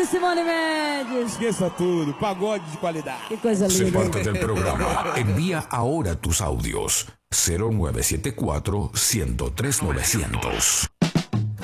Simone Mendes. Esqueça tudo, pagode de qualidade. Qué cosa Sé linda. parte del programa. Envía ahora tus audios. 0974 103 900.